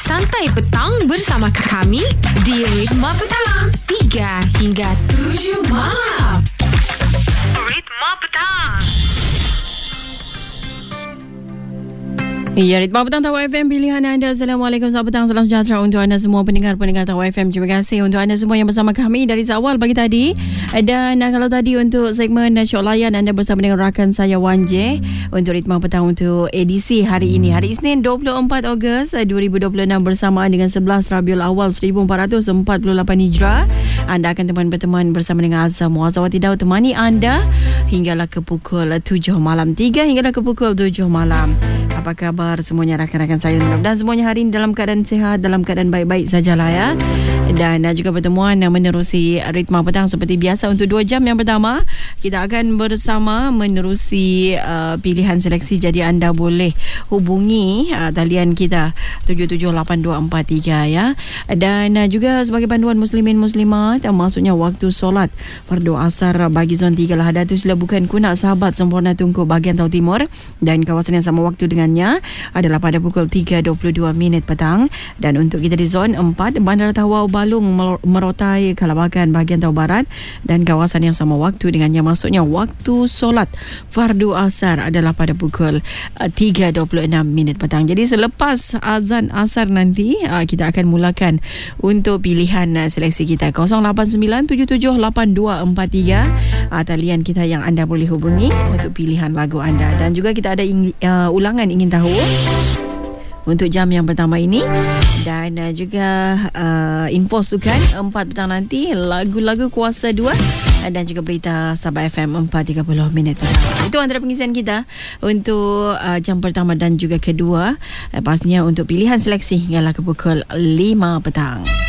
Santai Petang bersama kami di Ritma Petang 3 hingga 7 malam. Ritma Petang. Ya, Ritma Petang Tawau FM pilihan anda. Assalamualaikum, selamat petang, salam sejahtera untuk anda semua pendengar-pendengar Tawau FM. Terima kasih untuk anda semua yang bersama kami dari awal pagi tadi. Dan kalau tadi untuk segmen Syok Layan, anda bersama dengan rakan saya Wan J untuk Ritma Petang untuk edisi hari ini, hari Isnin 24 Ogos 2026 bersamaan dengan 11 Rabiul Awal 1448 Hijrah. Anda akan berteman bersama dengan Azam Muazawati Daud temani anda hinggalah ke pukul 7 malam, 3 hinggalah ke pukul 7 malam. Apa khabar semuanya rakan-rakan saya? Dan semuanya hari ini dalam keadaan sihat, dalam keadaan baik-baik sajalah ya. Dan juga pertemuan yang menerusi Ritma Petang seperti biasa untuk 2 jam yang pertama. Kita akan bersama menerusi pilihan seleksi. Jadi anda boleh hubungi talian kita 778243 ya. Dan juga sebagai panduan muslimin muslimat, maksudnya waktu solat fardu asar bagi zon 3 Lahadatul Sila bukan kunak sahabat sempurna Tungku bahagian Tau Timur, dan kawasan yang sama waktu dengannya adalah pada pukul 3.22 petang. Dan untuk kita di zon 4 Bandar Tawau Balung Merotai Kalabakan bahagian Tau Barat, dan kawasan yang sama waktu dengannya maksudnya waktu solat fardu asar adalah pada pukul 3.26 petang. Jadi selepas azan asar nanti kita akan mulakan untuk pilihan seleksi kita 0897782243 talian kita yang anda boleh hubungi untuk pilihan lagu anda. Dan juga kita ada ulangan ingin tahu untuk jam yang pertama ini, dan juga info sukan 4 petang nanti, lagu-lagu kuasa 2, dan juga berita Sabah FM 4.30 petang. Itu antara pengisian kita untuk jam pertama dan juga kedua. Pastinya untuk pilihan seleksi hinggalah ke pukul 5 petang.